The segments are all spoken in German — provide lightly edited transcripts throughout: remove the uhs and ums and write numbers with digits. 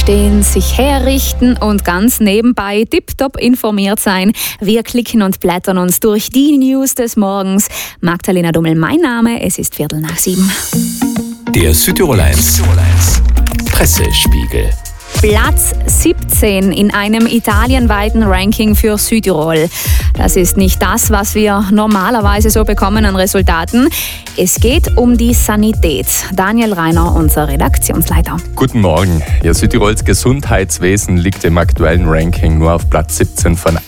aufstehen, sich herrichten und ganz nebenbei tipptopp informiert sein. Wir klicken und blättern uns durch die News des Morgens. Magdalena Dummel, mein Name, es ist 6:15. Der Südtirol 1 Pressespiegel. Platz 17 in einem italienweiten Ranking für Südtirol. Das ist nicht das, was wir normalerweise so bekommen an Resultaten. Es geht um die Sanität. Daniel Reiner, unser Redaktionsleiter. Guten Morgen. Ja, Südtirols Gesundheitswesen liegt im aktuellen Ranking nur auf Platz 17 von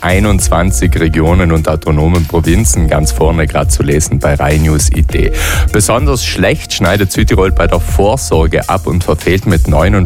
21 Regionen und autonomen Provinzen. Ganz vorne gerade zu lesen bei Rai News IT. Besonders schlecht schneidet Südtirol bei der Vorsorge ab und verfehlt mit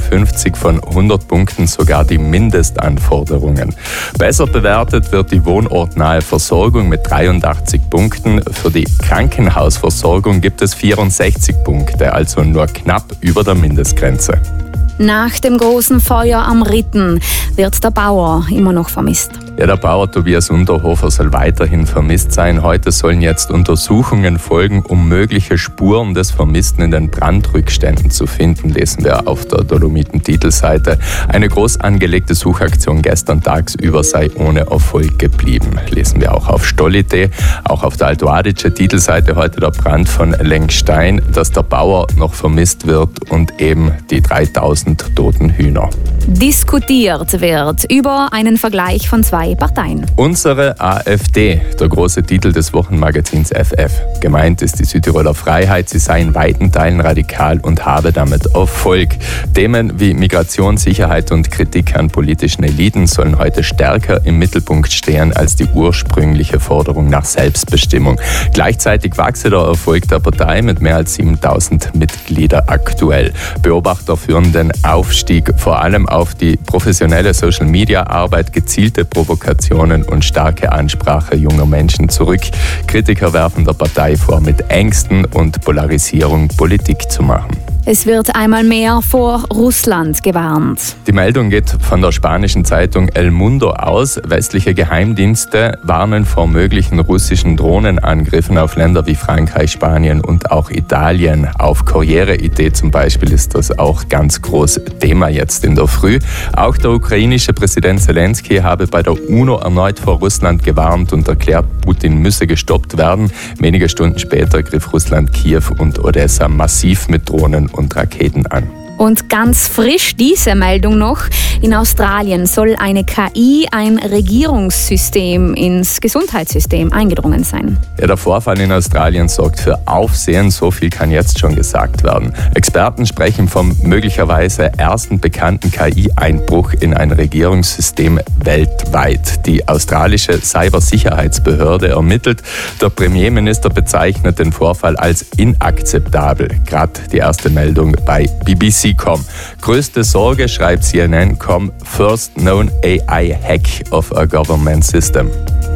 59 von 100 Punkten sogar die Mindestanforderungen. Besser bewertet wird die wohnortnahe Versorgung mit 83 Punkten. Für die Krankenhausversorgung gibt es 64 Punkte, also nur knapp über der Mindestgrenze. Nach dem großen Feuer am Ritten wird der Bauer immer noch vermisst. Ja, der Bauer Tobias Unterhofer soll weiterhin vermisst sein. Heute sollen jetzt Untersuchungen folgen, um mögliche Spuren des Vermissten in den Brandrückständen zu finden, lesen wir auf der Dolomiten-Titelseite. Eine groß angelegte Suchaktion gestern tagsüber sei ohne Erfolg geblieben, lesen wir auch auf Stolite. Auch auf der Alto-Adige-Titelseite heute der Brand von Lenkstein, dass der Bauer noch vermisst wird und eben die 3000 toten Hühner. Diskutiert wird über einen Vergleich von zwei Parteien. Unsere AfD, der große Titel des Wochenmagazins FF. Gemeint ist die Südtiroler Freiheit, sie sei in weiten Teilen radikal und habe damit Erfolg. Themen wie Migration, Sicherheit und Kritik an politischen Eliten sollen heute stärker im Mittelpunkt stehen als die ursprüngliche Forderung nach Selbstbestimmung. Gleichzeitig wachse der Erfolg der Partei mit mehr als 7000 Mitglieder aktuell. Beobachter führen den Aufstieg vor allem auf die professionelle Social-Media-Arbeit, gezielte Provokationen und starke Ansprache junger Menschen zurück. Kritiker werfen der Partei vor, mit Ängsten und Polarisierung Politik zu machen. Es wird einmal mehr vor Russland gewarnt. Die Meldung geht von der spanischen Zeitung El Mundo aus. Westliche Geheimdienste warnen vor möglichen russischen Drohnenangriffen auf Länder wie Frankreich, Spanien und auch Italien. Auf Corriere.it zum Beispiel ist das auch ganz groß Thema jetzt in der Früh. Auch der ukrainische Präsident Zelensky habe bei der UNO erneut vor Russland gewarnt und erklärt, Putin müsse gestoppt werden. Wenige Stunden später griff Russland Kiew und Odessa massiv mit Drohnen und Raketen an. Und ganz frisch diese Meldung noch. In Australien soll eine KI ein Regierungssystem ins Gesundheitssystem eingedrungen sein. Ja, der Vorfall in Australien sorgt für Aufsehen, so viel kann jetzt schon gesagt werden. Experten sprechen vom möglicherweise ersten bekannten KI-Einbruch in ein Regierungssystem weltweit. Die australische Cybersicherheitsbehörde ermittelt. Der Premierminister bezeichnet den Vorfall als inakzeptabel. Gerade die erste Meldung bei BBC.com. Größte Sorge, schreibt CNN.com, first known AI hack of a government system.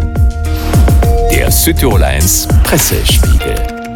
Der Südtirol 1 Pressespiegel.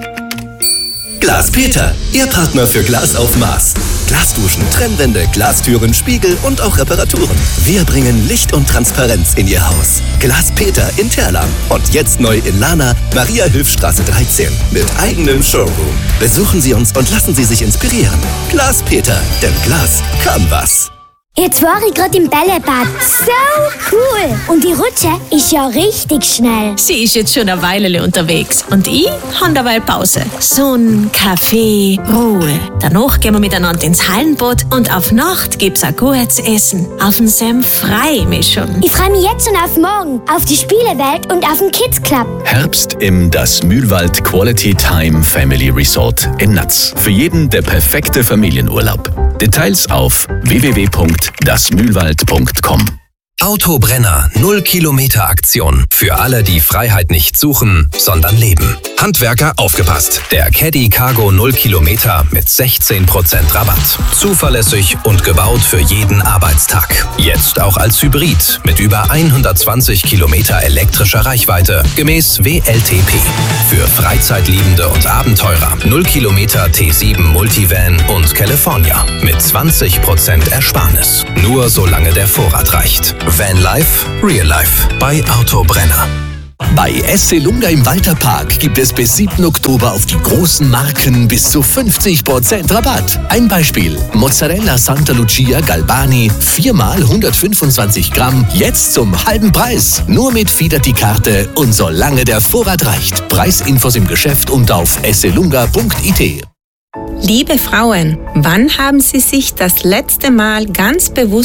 Glas Peter, Ihr Partner für Glas auf Maß. Glasduschen, Trennwände, Glastüren, Spiegel und auch Reparaturen. Wir bringen Licht und Transparenz in Ihr Haus. Glas Peter in Terlan und jetzt neu in Lana, Maria-Hilf-Straße 13 mit eigenem Showroom. Besuchen Sie uns und lassen Sie sich inspirieren. Glas Peter, denn Glas kann was. Jetzt war ich gerade im Bällebad. So cool! Und die Rutsche ist ja richtig schnell. Sie ist jetzt schon eine Weile unterwegs und ich habe dabei Pause. Sonne, Kaffee, Ruhe. Danach gehen wir miteinander ins Hallenbad und auf Nacht gibt's ein gutes Essen. Auf den Senf freue ich mich schon. Ich freue mich jetzt schon auf morgen, auf die Spielewelt und auf den Kids Club. Herbst im Das Mühlwald Quality Time Family Resort in Natz. Für jeden der perfekte Familienurlaub. Details auf www.dasmühlwald.com. Autobrenner 0-Kilometer-Aktion. Für alle, die Freiheit nicht suchen, sondern leben. Handwerker, aufgepasst. Der Caddy Cargo 0 Kilometer mit 16% Rabatt. Zuverlässig und gebaut für jeden Arbeitstag. Jetzt auch als Hybrid mit über 120 Kilometer elektrischer Reichweite. Gemäß WLTP. Für Freizeitliebende und Abenteurer. 0 Kilometer T7 Multivan und California. Mit 20% Ersparnis. Nur solange der Vorrat reicht. Vanlife, Real Life bei Autobrenner. Bei Esselunga im Walterpark gibt es bis 7. Oktober auf die großen Marken bis zu 50% Rabatt. Ein Beispiel: Mozzarella Santa Lucia Galbani 4x 125 Gramm, jetzt zum halben Preis. Nur mit Fidat-Karte und solange der Vorrat reicht. Preisinfos im Geschäft und auf esselunga.it. Liebe Frauen, wann haben Sie sich das letzte Mal ganz bewusst